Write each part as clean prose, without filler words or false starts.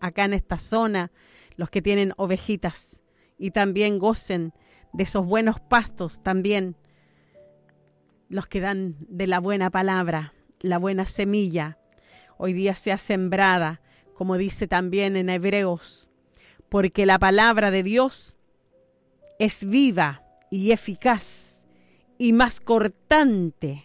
acá en esta zona, los que tienen ovejitas, y también gocen de esos buenos pastos también, los que dan de la buena palabra, la buena semilla, hoy día sea sembrada, como dice también en Hebreos, porque la palabra de Dios es viva y eficaz y más cortante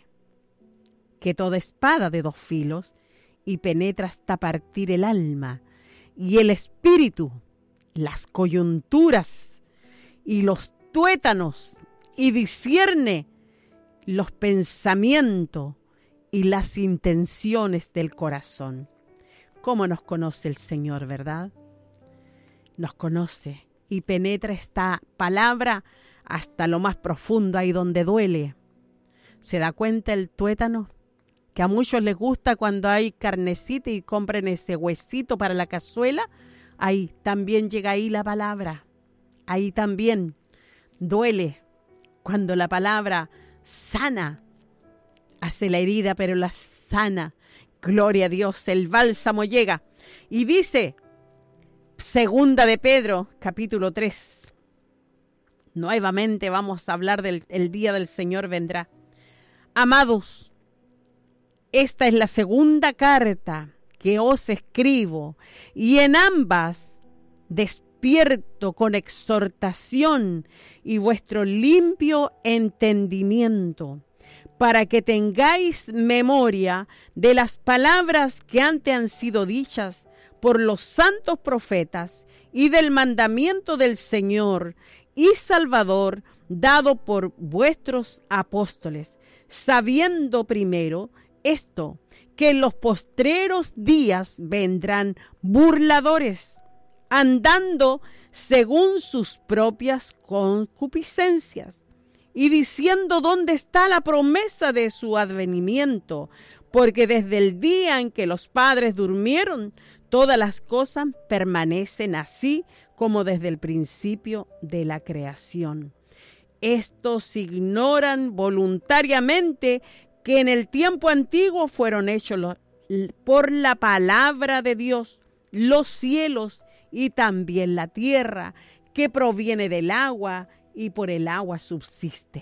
que toda espada de 2 filos y penetra hasta partir el alma y el espíritu, las coyunturas y los tuétanos, y discierne los pensamientos y las intenciones del corazón. ¿Cómo nos conoce el Señor, verdad? Nos conoce y penetra esta palabra hasta lo más profundo, ahí donde duele. ¿Se da cuenta el tuétano? Que a muchos les gusta cuando hay carnecita y compren ese huesito para la cazuela. Ahí también llega ahí la palabra. Ahí también duele cuando la palabra sana, hace la herida, pero la sana. Gloria a Dios, el bálsamo llega. Y dice, segunda de Pedro, capítulo 3. Nuevamente vamos a hablar del día del Señor vendrá. Amados, esta es la segunda carta que os escribo, y en ambas despierto con exhortación y vuestro limpio entendimiento, para que tengáis memoria de las palabras que antes han sido dichas por los santos profetas y del mandamiento del Señor y Salvador dado por vuestros apóstoles, sabiendo primero esto, que en los postreros días vendrán burladores, andando según sus propias concupiscencias, y diciendo dónde está la promesa de su advenimiento, porque desde el día en que los padres durmieron, todas las cosas permanecen así como desde el principio de la creación. Estos ignoran voluntariamente que en el tiempo antiguo fueron hechos por la palabra de Dios los cielos y también la tierra, que proviene del agua y por el agua subsiste.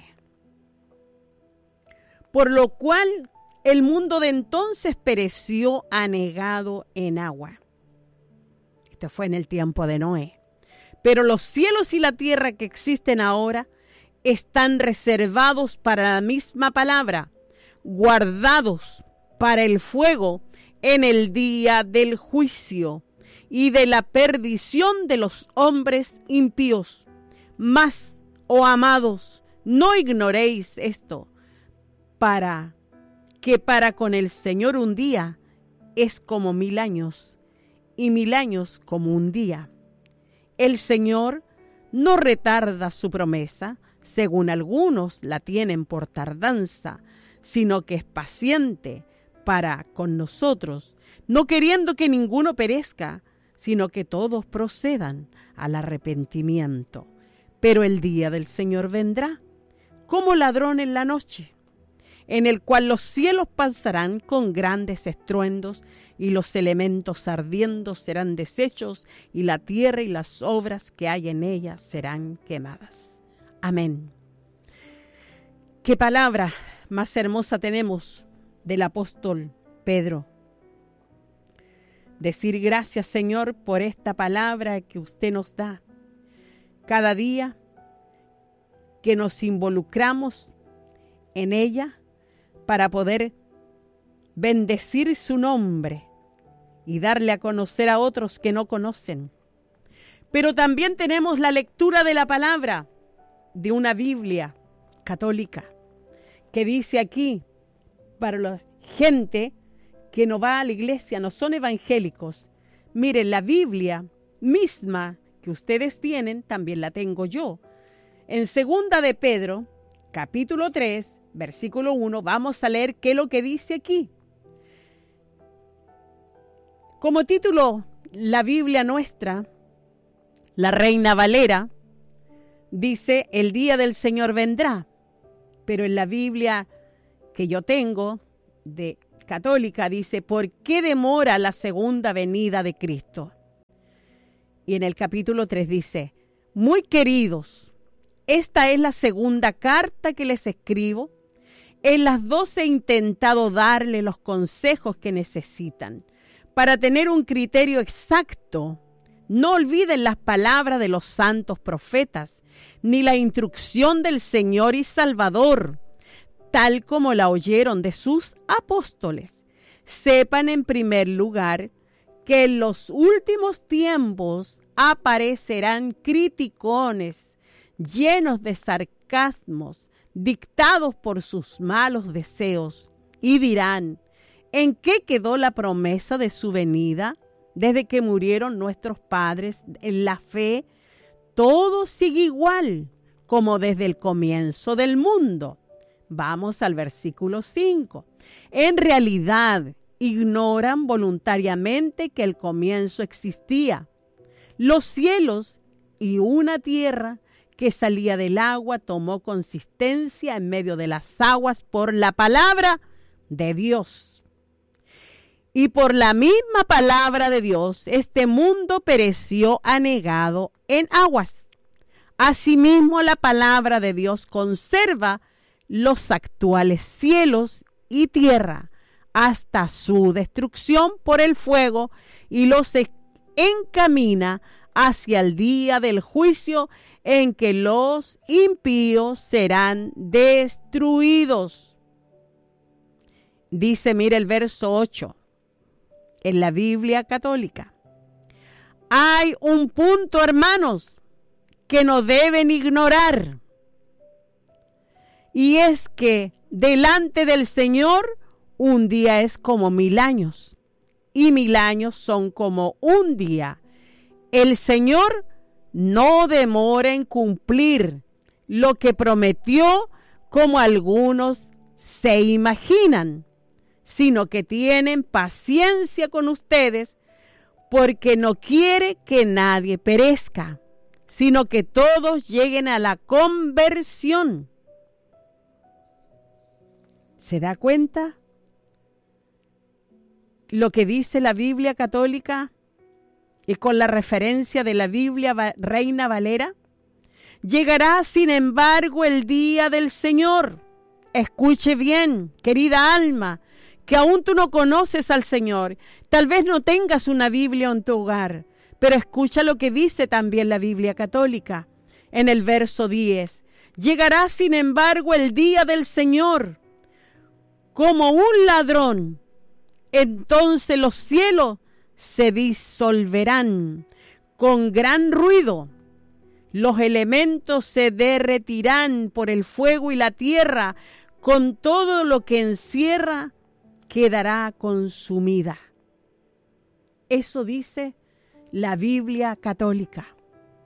Por lo cual el mundo de entonces pereció anegado en agua. Esto fue en el tiempo de Noé. Pero los cielos y la tierra que existen ahora están reservados para la misma palabra, guardados para el fuego en el día del juicio y de la perdición de los hombres impíos. Mas, oh amados, no ignoréis esto, para con el Señor un día es como 1000 años, y 1000 años como un día. El Señor no retarda su promesa, según algunos la tienen por tardanza, sino que es paciente para con nosotros, no queriendo que ninguno perezca, sino que todos procedan al arrepentimiento. Pero el día del Señor vendrá como ladrón en la noche, en el cual los cielos pasarán con grandes estruendos, y los elementos ardiendo serán deshechos, y la tierra y las obras que hay en ella serán quemadas. Amén. ¿Qué palabra más hermosa tenemos del apóstol Pedro? Decir gracias, Señor, por esta palabra que usted nos da. Cada día que nos involucramos en ella para poder bendecir su nombre y darle a conocer a otros que no conocen. Pero también tenemos la lectura de la palabra de una Biblia católica que dice aquí, para la gente que no va a la iglesia, no son evangélicos, miren, la Biblia misma que ustedes tienen, también la tengo yo. En segunda de Pedro, capítulo 3, versículo 1, vamos a leer qué es lo que dice aquí. Como título, la Biblia nuestra, la Reina Valera, dice, el día del Señor vendrá. Pero en la Biblia que yo tengo, de católica, dice, ¿por qué demora la segunda venida de Cristo? Y en el capítulo 3 dice, muy queridos, esta es la segunda carta que les escribo. En las dos he intentado darle los consejos que necesitan para tener un criterio exacto. No olviden las palabras de los santos profetas, ni la instrucción del Señor y Salvador, tal como la oyeron de sus apóstoles. Sepan en primer lugar que en los últimos tiempos aparecerán criticones llenos de sarcasmos, dictados por sus malos deseos, y dirán, ¿en qué quedó la promesa de su venida? Desde que murieron nuestros padres en la fe, todo sigue igual como desde el comienzo del mundo. Vamos al versículo 5. En realidad, ignoran voluntariamente que el comienzo existía. Los cielos y una tierra que salía del agua tomó consistencia en medio de las aguas por la palabra de Dios. Y por la misma palabra de Dios, este mundo pereció anegado en aguas. Asimismo, la palabra de Dios conserva los actuales cielos y tierra hasta su destrucción por el fuego y los encamina hacia el día del juicio en que los impíos serán destruidos. Dice, mire el verso 8, en la Biblia católica. Hay un punto, hermanos, que no deben ignorar. Y es que delante del Señor un día es como 1000 años y 1000 años son como un día. El Señor no demora en cumplir lo que prometió como algunos se imaginan, sino que tienen paciencia con ustedes porque no quiere que nadie perezca, sino que todos lleguen a la conversión. ¿Se da cuenta lo que dice la Biblia católica y con la referencia de la Biblia Reina Valera? Llegará, sin embargo, el día del Señor. Escuche bien, querida alma, que aún tú no conoces al Señor. Tal vez no tengas una Biblia en tu hogar, pero escucha lo que dice también la Biblia católica. En el verso 10, llegará, sin embargo, el día del Señor como un ladrón. Entonces los cielos se disolverán con gran ruido. Los elementos se derretirán por el fuego y la tierra, con todo lo que encierra, quedará consumida. Eso dice la Biblia católica.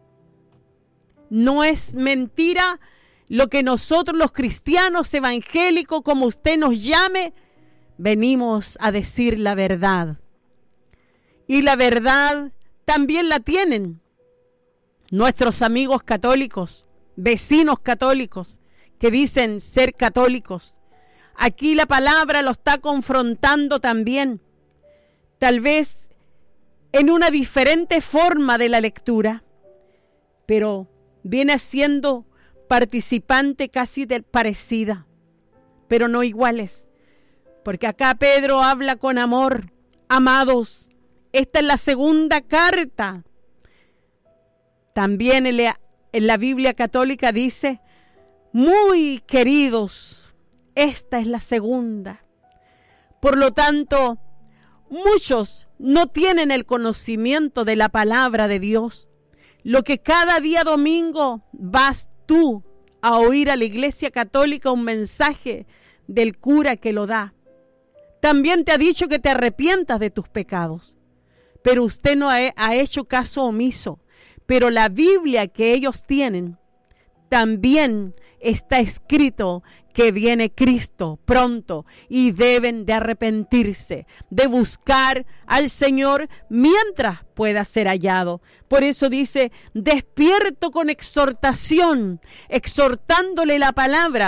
No es mentira lo que nosotros los cristianos evangélicos, como usted nos llame, venimos a decir la verdad. Y la verdad también la tienen nuestros amigos católicos, vecinos católicos, que dicen ser católicos. Aquí la palabra lo está confrontando también, tal vez en una diferente forma de la lectura, pero viene siendo participante casi parecida, pero no iguales. Porque acá Pedro habla con amor. Amados, esta es la segunda carta. También en la Biblia católica dice, muy queridos, esta es la segunda. Por lo tanto, muchos no tienen el conocimiento de la palabra de Dios. Lo que cada día domingo vas tú a oír a la Iglesia católica un mensaje del cura que lo da. También te ha dicho que te arrepientas de tus pecados, pero usted no ha hecho caso omiso. Pero la Biblia que ellos tienen, también está escrito que viene Cristo pronto y deben de arrepentirse, de buscar al Señor mientras pueda ser hallado. Por eso dice, despierto con exhortación, exhortándole la palabra,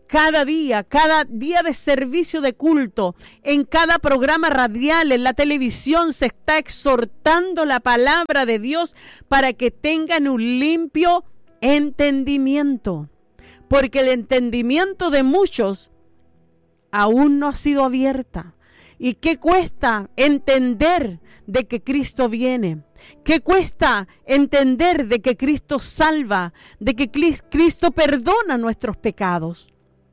cada día de servicio de culto, en cada programa radial, en la televisión, se está exhortando la palabra de Dios para que tengan un limpio entendimiento. Porque el entendimiento de muchos aún no ha sido abierta. ¿Y qué cuesta entender de que Cristo viene? ¿Qué cuesta entender de que Cristo salva? De que Cristo perdona nuestros pecados.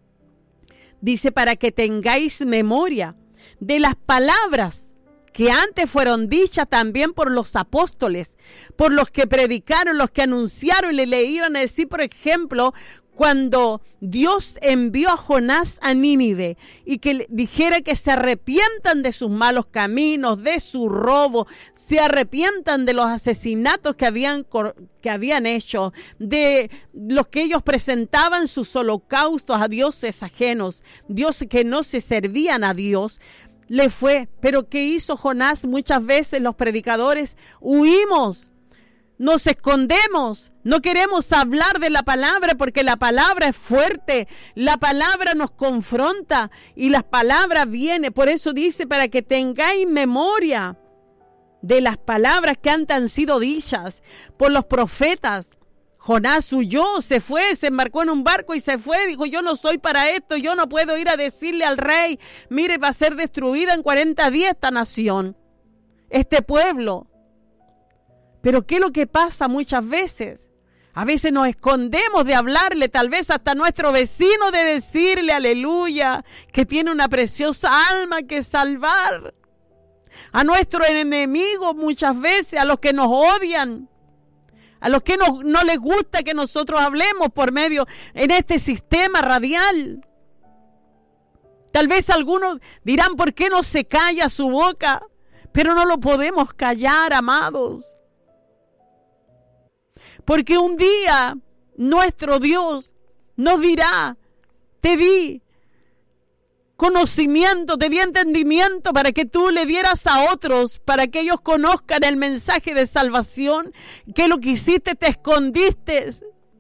Dice, para que tengáis memoria de las palabras que antes fueron dichas también por los apóstoles, por los que predicaron, los que anunciaron y le iban a decir, por ejemplo, cuando Dios envió a Jonás a Nínive y que le dijera que se arrepientan de sus malos caminos, de su robo, se arrepientan de los asesinatos que habían hecho, de los que ellos presentaban sus holocaustos a dioses ajenos, dioses que no se servían a Dios. Le fue, pero ¿qué hizo Jonás? Muchas veces los predicadores huimos, nos escondemos, no queremos hablar de la palabra porque la palabra es fuerte, la palabra nos confronta y la palabra viene. Por eso dice, para que tengáis memoria de las palabras que han sido dichas por los profetas. Jonás huyó, se fue, se embarcó en un barco y se fue. Dijo, yo no soy para esto, yo no puedo ir a decirle al rey, mire, va a ser destruida en 40 días esta nación, este pueblo. Pero ¿qué es lo que pasa muchas veces? A veces nos escondemos de hablarle, tal vez hasta a nuestro vecino, de decirle, aleluya, que tiene una preciosa alma que salvar. A nuestro enemigo muchas veces, a los que nos odian, a los que no les gusta que nosotros hablemos por medio en este sistema radial. Tal vez algunos dirán, ¿por qué no se calla su boca? Pero no lo podemos callar, amados. Porque un día nuestro Dios nos dirá, te di conocimiento, te di entendimiento para que tú le dieras a otros, para que ellos conozcan el mensaje de salvación, que lo que hiciste te escondiste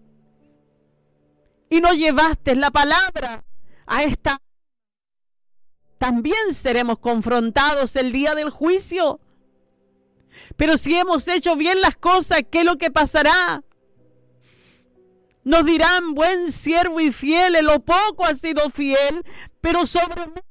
y no llevaste la palabra a esta. También seremos confrontados el día del juicio. Pero si hemos hecho bien las cosas, ¿qué es lo que pasará? Nos dirán, buen siervo y fiel, en lo poco has sido fiel, pero sobre mucho.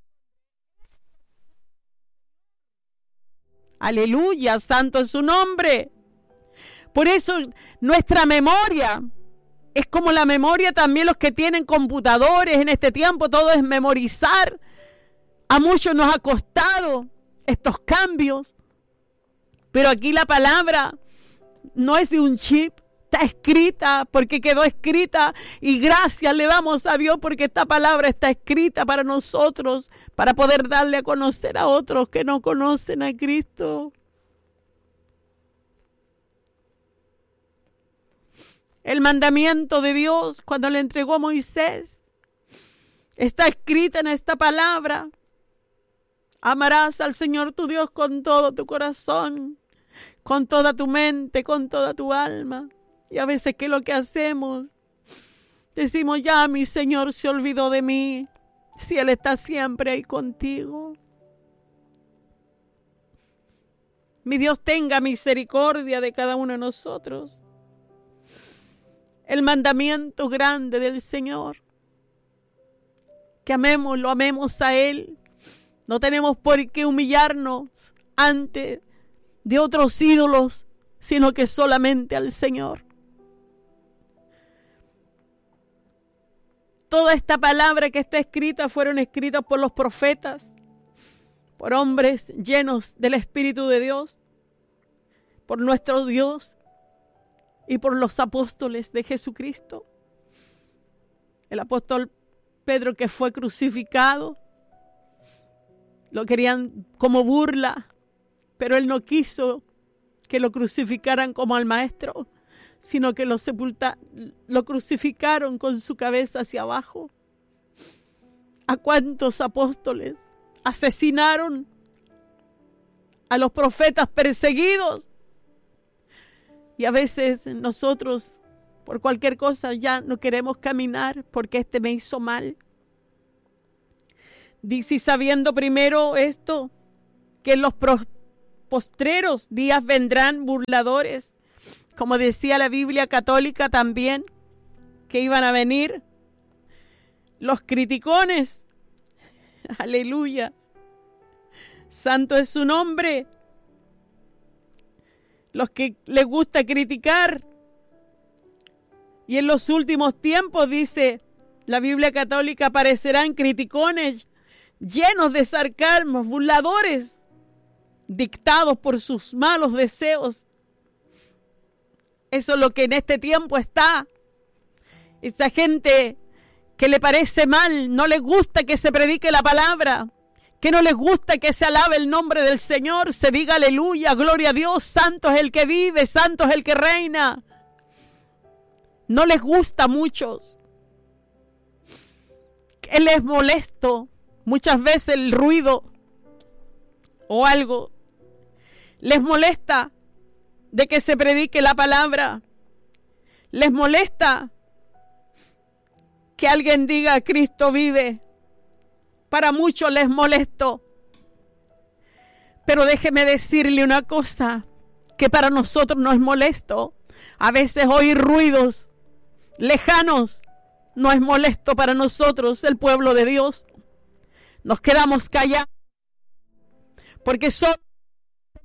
Aleluya, santo es su nombre. Por eso nuestra memoria es como la memoria también los que tienen computadores en este tiempo, todo es memorizar. A muchos nos ha costado estos cambios. Pero aquí la palabra no es de un chip, está escrita porque quedó escrita y gracias le damos a Dios porque esta palabra está escrita para nosotros, para poder darle a conocer a otros que no conocen a Cristo. El mandamiento de Dios cuando le entregó a Moisés está escrita en esta palabra. Amarás al Señor tu Dios con todo tu corazón, con toda tu mente, con toda tu alma. Y a veces, ¿qué es lo que hacemos? Decimos, ya mi Señor se olvidó de mí, si Él está siempre ahí contigo. Mi Dios tenga misericordia de cada uno de nosotros. El mandamiento grande del Señor, que amemos, lo amemos a Él. No tenemos por qué humillarnos ante de otros ídolos, sino que solamente al Señor. Toda esta palabra que está escrita fueron escritas por los profetas, por hombres llenos del Espíritu de Dios, por nuestro Dios y por los apóstoles de Jesucristo. El apóstol Pedro, que fue crucificado, lo querían como burla, pero él no quiso que lo crucificaran como al maestro, sino que lo crucificaron con su cabeza hacia abajo. ¿A cuántos apóstoles asesinaron a los profetas perseguidos? Y a veces nosotros por cualquier cosa ya no queremos caminar porque este me hizo mal. Dice, sabiendo primero esto, que en los postreros días vendrán burladores, como decía la Biblia católica también, que iban a venir los criticones. Aleluya. Santo es su nombre. Los que les gusta criticar. Y en los últimos tiempos, dice la Biblia católica, aparecerán criticones llenos de sarcasmo, burladores, dictados por sus malos deseos. Eso es lo que en este tiempo está. Esta gente que le parece mal, no les gusta que se predique la palabra, que no les gusta que se alabe el nombre del Señor, se diga aleluya, gloria a Dios, santo es el que vive, santo es el que reina. No les gusta a muchos. Él es molesto. Muchas veces el ruido o algo les molesta de que se predique la palabra. Les molesta que alguien diga Cristo vive. Para muchos les molesto. Pero déjeme decirle una cosa, que para nosotros no es molesto. A veces oír ruidos lejanos no es molesto para nosotros, el pueblo de Dios. Nos quedamos callados porque somos